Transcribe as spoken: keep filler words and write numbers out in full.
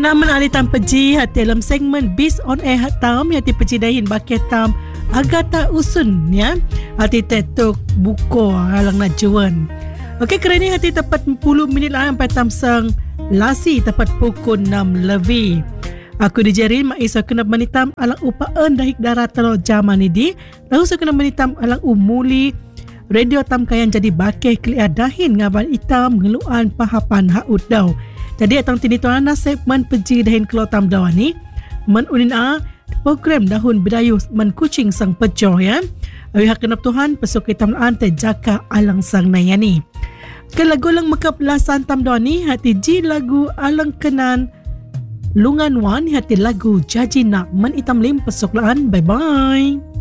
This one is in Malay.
Naman ali tam peji hati dalam segmen Bis on Air hatam hati peji dahin bakit tam agata usun ya. Hati tetuk buko halang nak juan. Okey, kerana hati tepat sepuluh minit lah sampai tam sang lasi tepat pukul enam lebih. Aku dijari mak isa kena menitam alang upaan dahik darat telo zaman ini. Lalu saya kena menitam alang umuli radio tam kayan jadi bakeh kelia dahin ngabal itam ngeluan pahapan haud daw. Jadi atang tini tuan segmen peji dahin kelo tam daw ni men unin a program dahun bidayus men kucing sang pejo ya. Awi hak kenap Tuhan pesuk hitam laan te jaka alang sang nayani. Ke lagu lang makapelasan tam daw ni hati ji lagu alang kenan Lungan Wan hati lagu Jaji Nak men itam lim pesuk laan. Bye bye.